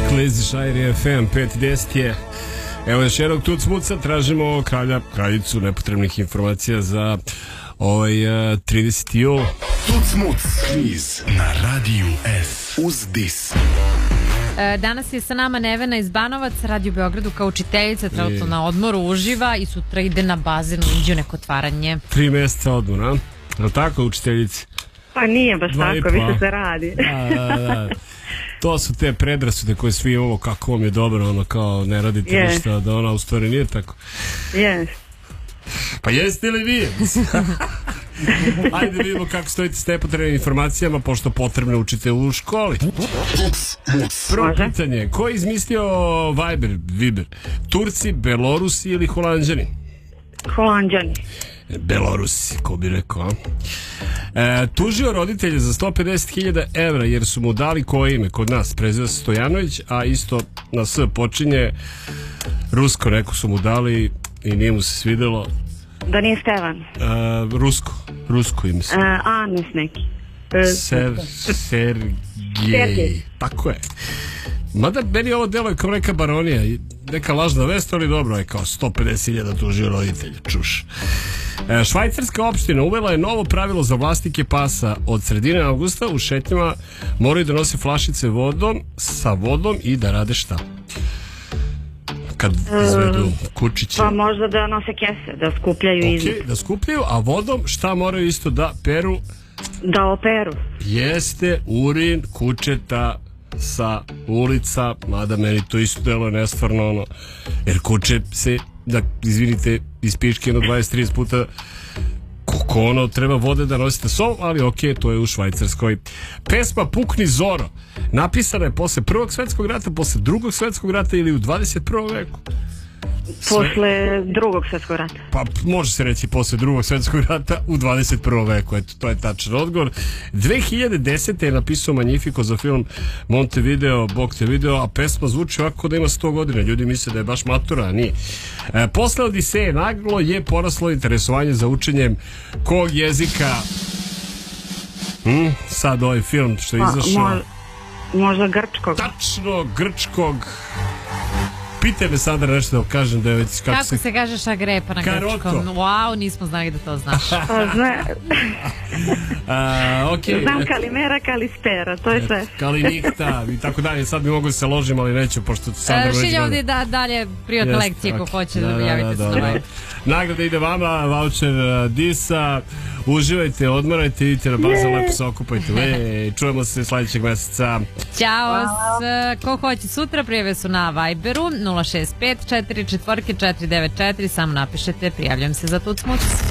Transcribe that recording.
Klizi Šajri FM 5.10 je. Evo još jednog tucmuca, tražimo kraljicu nepotrebnih informacija za ovaj 30. jul. Tucmuc kviz na Radiju S uz Dis. Danas je sa nama Nevena iz Banovac, radi u Beogradu kao učiteljica, trenutno na odmoru, uživa i sutra ide na bazen, uđe u neko otvaranje. 3 mjeseca odmora, je li tako učiteljici? Pa nije baš tako, više se radi. Da. To su te predrasude koje svi imamo, kako vam je dobro, ono kao ne radite ništa, da ona u stvari nije tako. Pa jeste li vi? Ajde vidimo kako stojite s nepotrebnim informacijama, pošto potrebno učite u školi. Prvo pitanje, ko je izmislio Viber? Turci, Belorusi ili Holanđani? Holanđani. Belorusi, ko bi rekao. Tužio roditelje za 150.000 evra jer su mu dali koje ime kod nas, preziva se Stojanović, a isto na S počinje rusko, neko su mu dali i nije mu se svidelo. Da nije Stevan. Rusko ime se. Anes neki. Sergej. Tako je. Mada meni ovo delo je kao neka baronija, neka lažna vest, ali dobro je kao 150.000 tužio roditelja, čuš. Švajcarska opština uvela je novo pravilo za vlasnike pasa. Od sredine avgusta u šetnjama moraju da nose flašice sa vodom i da rade šta? Kad izvedu kučiće. Pa možda da nose kese, da skupljaju iznad. Da skupljaju, a vodom šta moraju isto da peru? Da operu. Jeste urin kučeta sa ulica, mada meni to isto delo je nestvarno ono, jer kuće se, da izvinite, iz piške 20-30 puta koliko ono treba vode da nosite sobom, ali okej, to je u Švajcarskoj. Pesma Pukni Zoro napisana je posle Prvog svjetskog rata, posle Drugog svjetskog rata ili u 21. veku? Posle Drugog svjetskog rata. Pa može se reći posle Drugog svjetskog rata u 21. veku, eto, to je tačan odgovor. 2010. je napisao Magnifico za film Montevideo, Bog te video, a pesma zvuči ovako da ima 100 godina. Ljudi misle da je baš matura, a nije. Posle Odiseje naglo je poraslo interesovanje za učenjem kog jezika? Sad ovaj film što je izašao. Možda grčkog. Tačno, grčkog. Pitaj me Sandra nešto da kažem da je već... Kako se kaže šagrepa na grčkom? Wow, nismo znali da to znaš. Znam kalimera, kalispera, to je sve. Kalinikta i tako dalje. Sad bi mogu da se ložim, ali neću, pošto Sandra već... Šilja ovdje dalje privatne lekcije ko hoće da javite se na ovaj. Nagrada ide vama, voucher Disa. Uživajte, odmarajte, idite na bazen, lepo se okupajte. Čujemo se sljedećeg mjeseca. Ćao. Ko hoće sutra, prijave su na Viberu 065 44 494. Samo napišete, prijavljam se za Tucmuc.